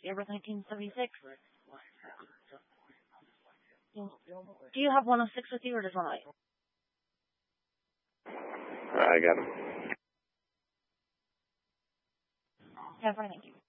Airbus 1976. Do you have 106 with you or just 108? I got him. Yeah, fine, thank you.